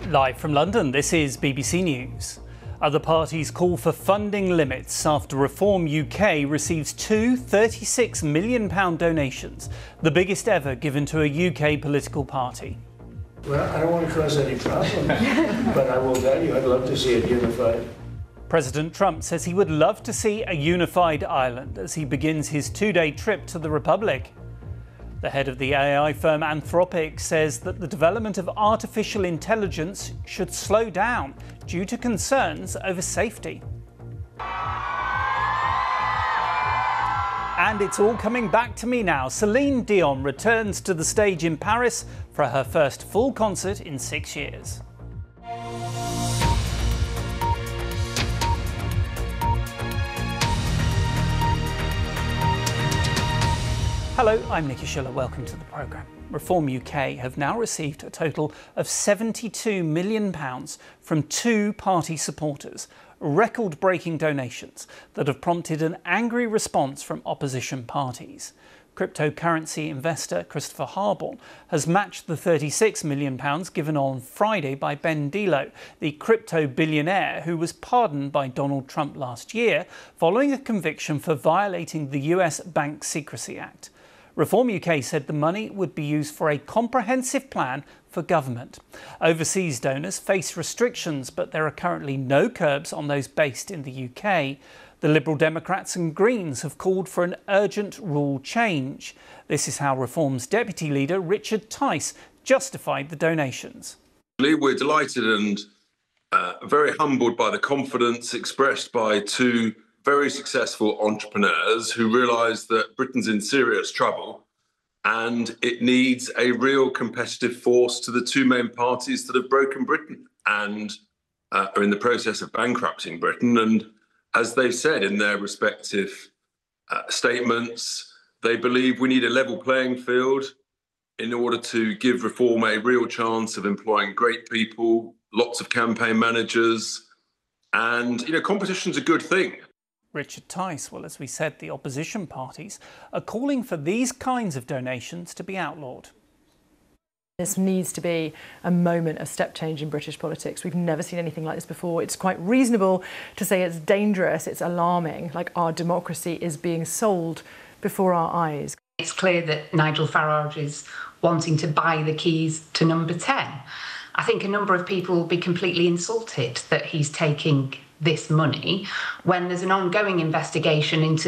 Live from London, this is BBC News. Other parties call for funding limits after Reform UK receives two £36 million donations, the biggest ever given to a UK political party. Well, I don't want to cause any problems, but I will tell you, I'd love to see it unified. President Trump says he would love to see a unified Ireland as he begins his two-day trip to the Republic. The head of the AI firm Anthropic says that the development of artificial intelligence should slow down due to concerns over safety. And it's all coming back to me now. Celine Dion returns to the stage in Paris for her first full concert in 6 years. Hello, I'm Nicky Schiller. Welcome to the programme. Reform UK have now received a total of £72 million from two party supporters, record-breaking donations that have prompted an angry response from opposition parties. Cryptocurrency investor Christopher Harborne has matched the £36 million given on Friday by Ben Delo, the crypto billionaire who was pardoned by Donald Trump last year following a conviction for violating the US Bank Secrecy Act. Reform UK said the money would be used for a comprehensive plan for government. Overseas donors face restrictions, but there are currently no curbs on those based in the UK. The Liberal Democrats and Greens have called for an urgent rule change. This is how Reform's deputy leader, Richard Tice, justified the donations. We're delighted and very humbled by the confidence expressed by two very successful entrepreneurs who realise that Britain's in serious trouble and it needs a real competitive force to the two main parties that have broken Britain and are in the process of bankrupting Britain. And as they've said in their respective statements, they believe we need a level playing field in order to give Reform a real chance of employing great people, lots of campaign managers, and, competition's a good thing. Richard Tice, well, as we said, the opposition parties are calling for these kinds of donations to be outlawed. This needs to be a moment of step change in British politics. We've never seen anything like this before. It's quite reasonable to say it's dangerous, it's alarming, like our democracy is being sold before our eyes. It's clear that Nigel Farage is wanting to buy the keys to number 10. I think a number of people will be completely insulted that he's taking this money when there's an ongoing investigation into